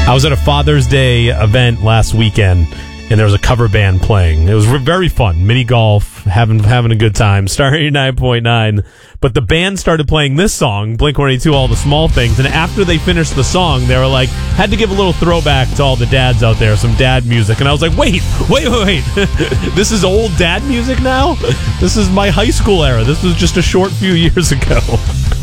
I was at a Father's Day event last weekend, and there was a cover band playing. It was very fun. Mini golf, having a good time. Star 89.9. But the band started playing this song, Blink-182, All the Small Things. And after they finished the song, they were like, had to give a little throwback to all the dads out there, some dad music. And I was like, wait. This is old dad music now? This is my high school era. This was just a short few years ago.